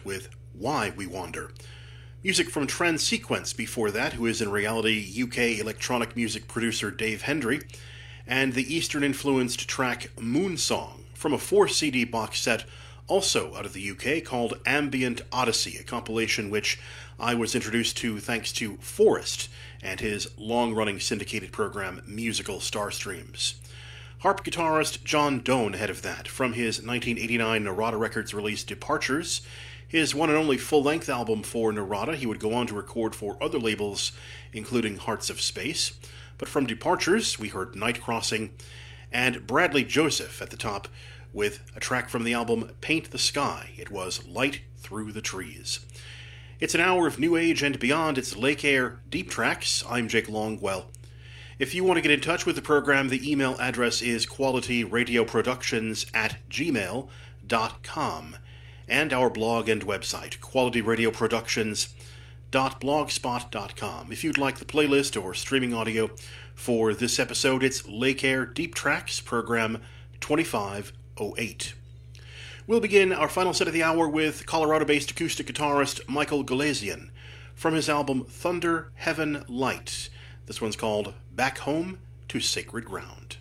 with Why We Wander. Music from Trend Sequence before that, who is in reality UK electronic music producer Dave Hendry, and the Eastern-influenced track Moonsong from a 4-CD box set also out of the UK called Ambient Odyssey, a compilation which I was introduced to thanks to Forrest and his long-running syndicated program Musical Starstreams. Harp guitarist John Doan ahead of that, from his 1989 Narada Records release Departures, his one and only full-length album for Narada. He would go on to record for other labels, including Hearts of Space. But from Departures, we heard Night Crossing, and Bradley Joseph at the top with a track from the album Paint the Sky. It was Light Through the Trees. It's an hour of new age and beyond. It's Lake Air Deep Tracks. I'm Jake Longwell. If you want to get in touch with the program, the email address is qualityradioproductions@gmail.com, and our blog and website, qualityradioproductions.blogspot.com. If you'd like the playlist or streaming audio for this episode, it's Lake Air Deep Tracks, program 2508. We'll begin our final set of the hour with Colorado-based acoustic guitarist Michael Galazian from his album Thunder, Heaven, Light. This one's called Back Home to Sacred Ground.